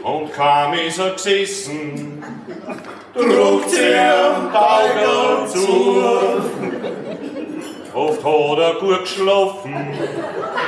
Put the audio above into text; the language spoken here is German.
und kaum ist er gesessen, druckt sie am Tag zu. oft hat er gut geschlafen,